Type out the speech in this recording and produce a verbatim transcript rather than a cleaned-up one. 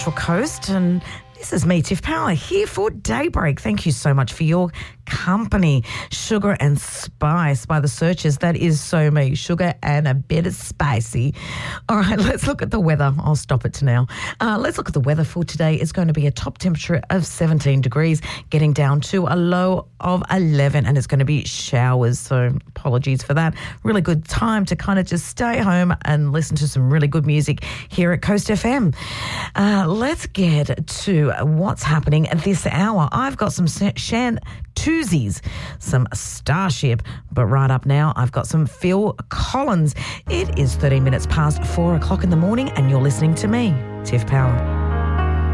Central Coast, and this is me, Tiff Power, here for Daybreak. Thank you so much for your company. Sugar and Spice by The Searchers. That is so me. Sugar and a bit of spicy. All right, let's look at the weather. I'll stop it to now. Uh, let's look at the weather for today. It's going to be a top temperature of seventeen degrees, getting down to a low of eleven, and it's going to be showers. So apologies for that. Really good time to kind of just stay home and listen to some really good music here at Coast F M. Uh, let's get to what's happening at this hour. I've got some Shantuzzies, some Starship, but right up now I've got some Phil Collins. It is thirteen minutes past four o'clock in the morning and you're listening to me, Tiff Power.